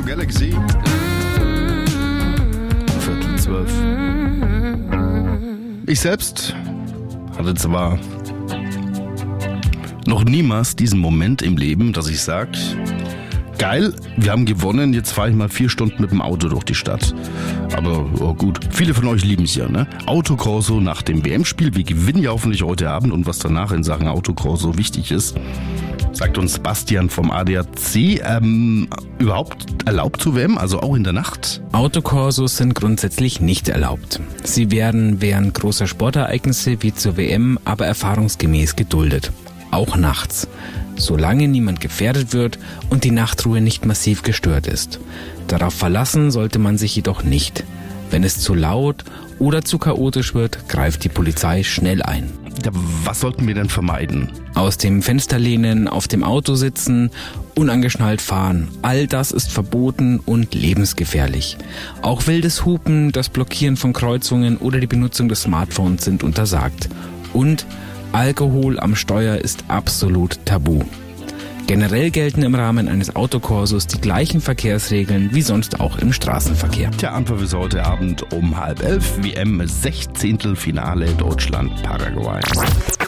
Galaxy. 11:45. Ich selbst hatte zwar noch niemals diesen Moment im Leben, dass ich sage, geil, wir haben gewonnen, jetzt fahre ich mal 4 Stunden mit dem Auto durch die Stadt. Aber oh gut, viele von euch lieben es ja, ne? Autokorso nach dem WM-Spiel, wir gewinnen ja hoffentlich heute Abend und was danach in Sachen Autokorso wichtig ist, sagt uns Bastian vom ADAC, überhaupt erlaubt zu WM, also auch in der Nacht? Autokorsos sind grundsätzlich nicht erlaubt. Sie werden während großer Sportereignisse wie zur WM aber erfahrungsgemäß geduldet. Auch nachts, solange niemand gefährdet wird und die Nachtruhe nicht massiv gestört ist. Darauf verlassen sollte man sich jedoch nicht. Wenn es zu laut oder zu chaotisch wird, greift die Polizei schnell ein. Ja, was sollten wir denn vermeiden? Aus dem Fenster lehnen, auf dem Auto sitzen, unangeschnallt fahren. All das ist verboten und lebensgefährlich. Auch wildes Hupen, das Blockieren von Kreuzungen oder die Benutzung des Smartphones sind untersagt. Und Alkohol am Steuer ist absolut tabu. Generell gelten im Rahmen eines Autokorsos die gleichen Verkehrsregeln wie sonst auch im Straßenverkehr. Der Anpfiff ist heute Abend um 10:30, WM 16. Finale Deutschland-Paraguay.